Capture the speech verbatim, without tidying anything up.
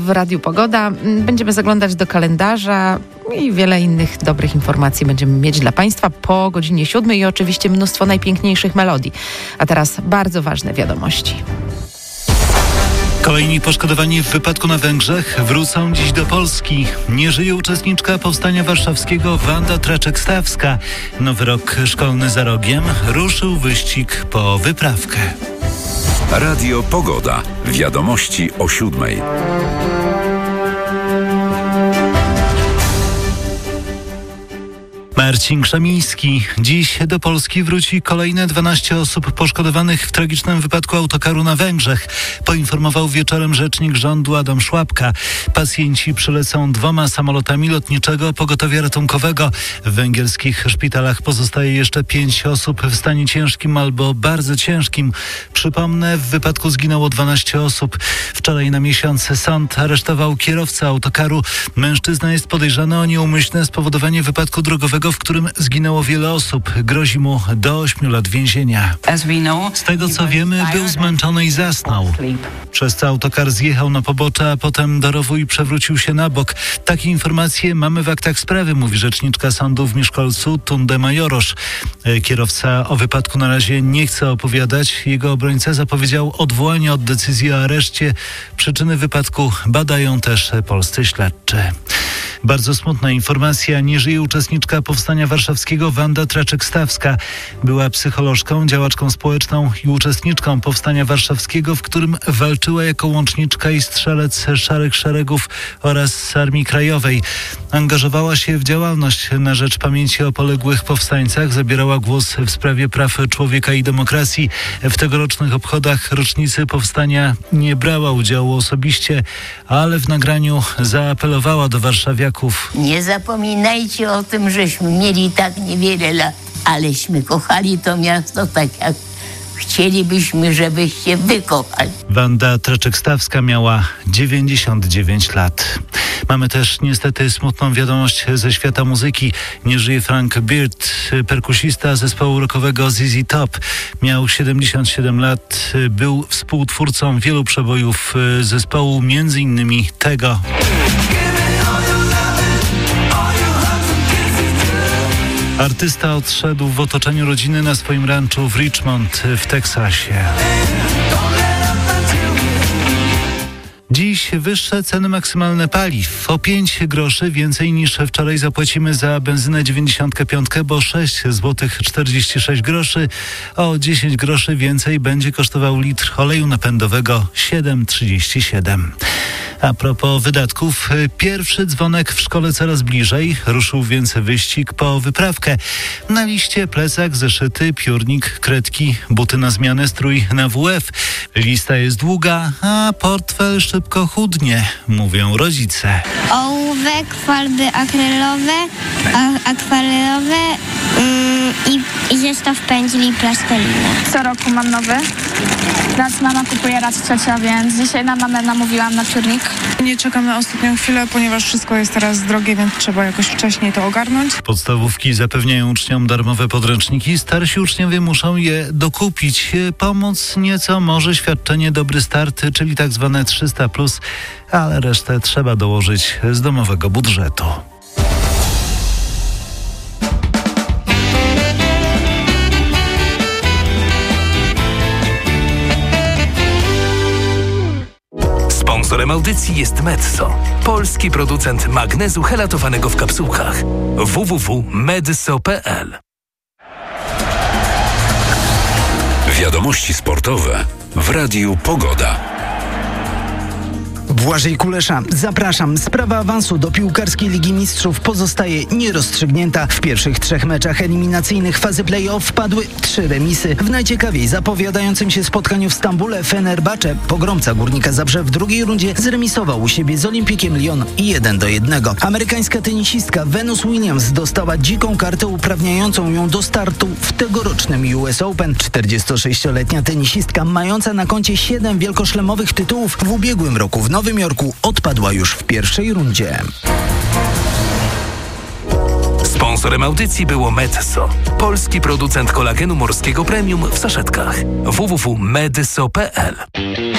W Radiu Pogoda będziemy zaglądać do kalendarza i wiele innych dobrych informacji będziemy mieć dla Państwa po godzinie siódmej i oczywiście mnóstwo najpiękniejszych melodii. A teraz bardzo ważne wiadomości. Kolejni poszkodowani w wypadku na Węgrzech wrócą dziś do Polski. Nie żyje uczestniczka Powstania Warszawskiego Wanda Traczek-Stawska. Nowy rok szkolny za rogiem. Ruszył wyścig po wyprawkę. Radio Pogoda. Wiadomości o siódmej. Marcin Krzemiński. Dziś do Polski wróci kolejne dwanaście osób poszkodowanych w tragicznym wypadku autokaru na Węgrzech. Poinformował wieczorem rzecznik rządu Adam Szłapka. Pacjenci przylecą dwoma samolotami lotniczego pogotowia ratunkowego. W węgierskich szpitalach pozostaje jeszcze pięć osób w stanie ciężkim albo bardzo ciężkim. Przypomnę, w wypadku zginęło dwanaście osób. Wczoraj na miesiąc sąd aresztował kierowcę autokaru. Mężczyzna jest podejrzany o nieumyślne spowodowanie wypadku drogowego, w którym zginęło wiele osób. Grozi mu do ośmiu lat więzienia. Z tego co wiemy, był zmęczony i zasnął. Przez co autokar zjechał na pobocze, a potem do rowu i przewrócił się na bok. Takie informacje mamy w aktach sprawy, mówi rzeczniczka sądu w Mieszkolcu Tunde Majorosz. Kierowca o wypadku na razie nie chce opowiadać. Jego obrońca zapowiedział odwołanie od decyzji o areszcie. Przyczyny wypadku badają też polscy śledczy. Bardzo smutna informacja. Nie żyje uczestniczka Powstania Warszawskiego Wanda Traczek-Stawska. Była psycholożką, działaczką społeczną i uczestniczką Powstania Warszawskiego, w którym walczyła jako łączniczka i strzelec Szarych Szeregów oraz Armii Krajowej. Angażowała się w działalność na rzecz pamięci o poległych powstańcach. Zabierała głos w sprawie praw człowieka i demokracji. W tegorocznych obchodach rocznicy powstania nie brała udziału osobiście, ale w nagraniu zaapelowała do warszawiaków. Nie zapominajcie o tym, żeśmy mieli tak niewiele lat, aleśmy kochali to miasto tak jak chcielibyśmy, żebyście wy kochali. Wanda Traczek-Stawska miała dziewięćdziesiąt dziewięć lat. Mamy też niestety smutną wiadomość ze świata muzyki. Nie żyje Frank Beard, perkusista zespołu rockowego Z Z Top. Miał siedemdziesiąt siedem lat. Był współtwórcą wielu przebojów zespołu, między innymi tego. Artysta odszedł w otoczeniu rodziny na swoim ranczu w Richmond w Teksasie. Dziś wyższe ceny maksymalne paliw. O pięć groszy więcej niż wczoraj zapłacimy za benzynę dziewięćdziesiąt pięć, bo sześć złotych czterdzieści sześć groszy. O dziesięć groszy więcej będzie kosztował litr oleju napędowego siedem trzydzieści siedem. A propos wydatków, pierwszy dzwonek w szkole coraz bliżej. Ruszył więc wyścig po wyprawkę. Na liście plecak, zeszyty, piórnik, kredki, buty na zmianę, strój na W F. Lista jest długa, a portfel szybko chudnie, mówią rodzice. Ołówek, farby akrylowe, a, akwarelowe mm, i, i zestaw pędzli i plasteliny. Co roku mam nowy. Raz mama kupuje, raz ciocia, więc dzisiaj na mamę namówiłam na piórnik. Nie czekamy na ostatnią chwilę, ponieważ wszystko jest teraz drogie, więc trzeba jakoś wcześniej to ogarnąć. Podstawówki zapewniają uczniom darmowe podręczniki. Starsi uczniowie muszą je dokupić. Pomoc nieco może świadczenie Dobry Start, czyli tak zwane trzysta plus, ale resztę trzeba dołożyć z domowego budżetu. Sponsorem audycji jest Metso, polski producent magnezu helatowanego w kapsułkach. w w w kropka medso kropka p l. Wiadomości sportowe w Radiu Pogoda. Błażej Kulesza, zapraszam. Sprawa awansu do piłkarskiej Ligi Mistrzów pozostaje nierozstrzygnięta. W pierwszych trzech meczach eliminacyjnych fazy play-off padły trzy remisy. W najciekawiej zapowiadającym się spotkaniu w Stambule Fenerbahce, pogromca Górnika Zabrze, w drugiej rundzie zremisował u siebie z Olimpikiem Lyon jeden do jednego. Amerykańska tenisistka Venus Williams dostała dziką kartę uprawniającą ją do startu w tegorocznym U S Open. czterdziestosześcioletnia tenisistka, mająca na koncie siedem wielkoszlemowych tytułów, w ubiegłym roku w Nowym Jorku odpadła już w pierwszej rundzie. Sponsorem audycji było Metso, polski producent kolagenu morskiego premium w saszetkach. w w w kropka medso kropka p l.